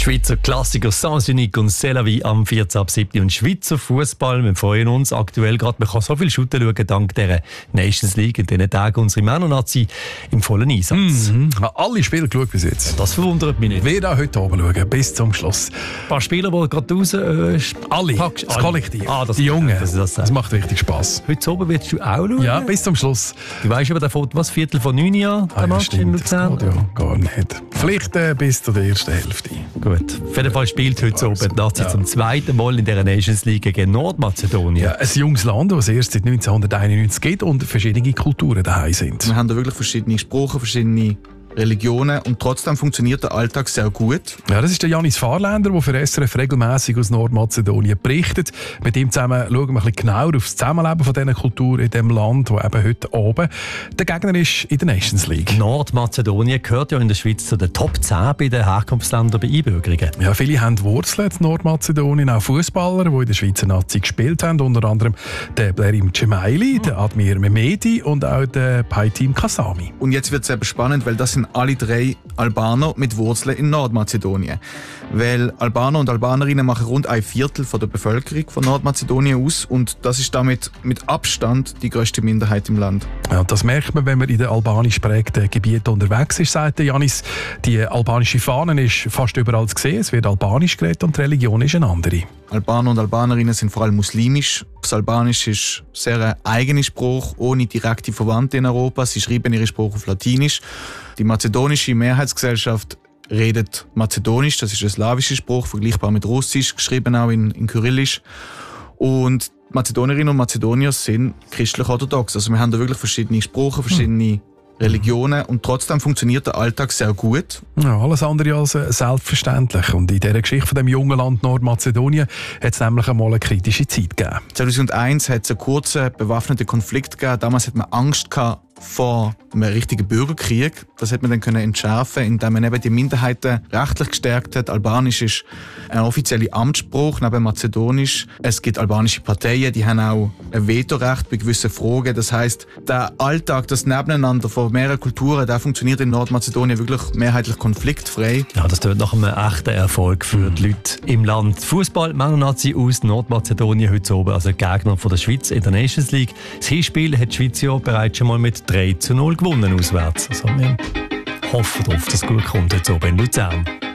Schweizer Klassiker Saint-Unique und Selavi am 14 ab 7. Und Schweizer Fußball. Wir freuen uns aktuell gerade. Man kann so viel Shooter schauen dank dieser Nations League. In diesen Tagen unsere Männer-Nazi im vollen Einsatz. Alle Spiele geschaut bis jetzt. Das verwundert mich nicht. Wir da heute oben schauen, bis zum Schluss. Ein paar Spieler, die gerade raus Alle, packst. das Kollektiv. Das die Jungen. Das macht richtig Spass. Heute oben willst du auch schauen? Ja, bis zum Schluss. Du weißt aber, der fährt was, Viertel von 9 Uhr, der Match in Luzern? Das geht ja gar nicht. Vielleicht bis zur ersten Hälfte. Gut. Auf jeden Fall spielt heute oben die Nazi zum zweiten Mal in der Nations League gegen Nordmazedonien. Ja, ein junges Land, das es erst seit 1991 gibt und verschiedene Kulturen daheim sind. Wir haben da wirklich verschiedene Sprachen, verschiedene Religionen und trotzdem funktioniert der Alltag sehr gut. Ja, das ist der Janis Fahrländer, der für SRF regelmäßig aus Nordmazedonien berichtet. Mit ihm zusammen schauen wir ein bisschen genauer auf das Zusammenleben von dieser Kultur in diesem Land, das eben heute oben der Gegner ist in der Nations League. Nordmazedonien gehört ja in der Schweiz zu den Top 10 bei den Herkunftsländern bei Einbürgerungen. Ja, viele haben Wurzeln in Nordmazedonien, auch Fußballer, die in der Schweizer Nazi gespielt haben, unter anderem der Blerim Cemaili, der Admir Mehmedi und auch der Paytim Kasami. Und jetzt wird es eben spannend, weil das sind alle drei Albaner mit Wurzeln in Nordmazedonien. Weil Albaner und Albanerinnen machen rund 1/4 von der Bevölkerung von Nordmazedonien aus und das ist damit mit Abstand die grösste Minderheit im Land. Ja, das merkt man, wenn man in den albanisch geprägten Gebieten unterwegs ist, sagt Janis. Die albanische Fahne ist fast überall zu sehen, es wird albanisch geredet und die Religion ist eine andere. Albaner und Albanerinnen sind vor allem muslimisch. Das Albanisch ist sehr eine eigene Sprache, ohne direkte Verwandte in Europa. Sie schreiben ihre Sprache auf Latinisch. Die mazedonische Mehrheitsgesellschaft redet Mazedonisch, das ist ein slawischer Spruch, vergleichbar mit Russisch, geschrieben auch in Kyrillisch. Und Mazedonierinnen und Mazedonier sind christlich-orthodox. Also wir haben da wirklich verschiedene Sprachen, verschiedene Religionen und trotzdem funktioniert der Alltag sehr gut. Ja, alles andere als selbstverständlich. Und in dieser Geschichte von dem jungen Land Nordmazedonien hat es nämlich einmal eine kritische Zeit gegeben. 2001 hat es einen kurzen bewaffneten Konflikt gegeben. Damals hat man Angst gehabt vor einem richtigen Bürgerkrieg. Das hat man dann entschärfen, indem man eben die Minderheiten rechtlich gestärkt hat. Albanisch ist ein offizieller Amtsspruch neben Mazedonisch. Es gibt albanische Parteien, die haben auch ein Vetorecht bei gewissen Fragen. Das heisst, der Alltag, das Nebeneinander von mehreren Kulturen, der funktioniert in Nordmazedonien wirklich mehrheitlich konfliktfrei. Ja, das tut nach einem echten Erfolg für die Leute im Land. Fußball Männer-Nazi aus Nordmazedonien heute oben, also Gegner von der Schweiz in der Nations League. Das Hinspiel hat die Schweiz ja bereits schon mal mit 3:0 gewonnen auswärts. Also wir hoffen darauf, dass es gut kommt heute oben in Luzern.